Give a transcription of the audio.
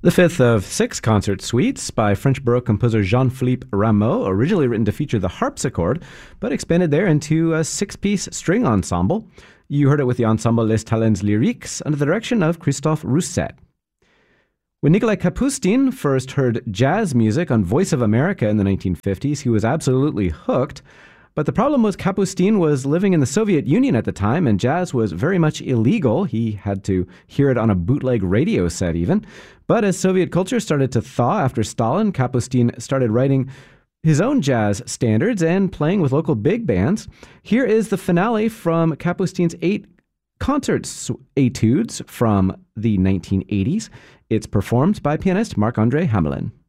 The fifth of six concert suites by French Baroque composer Jean-Philippe Rameau, originally written to feature the harpsichord, but expanded there into a six-piece string ensemble. You heard it with the ensemble Les Talents Lyriques under the direction of Christophe Rousset. When Nikolai Kapustin first heard jazz music on Voice of America in the 1950s, he was absolutely hooked. But the problem was Kapustin was living in the Soviet Union at the time, and jazz was very much illegal. He had to hear it on a bootleg radio set even. But as Soviet culture started to thaw after Stalin, Kapustin started writing his own jazz standards and playing with local big bands. Here is the finale from Kapustin's 8 concert etudes from the 1980s. It's performed by pianist Marc-André Hamelin.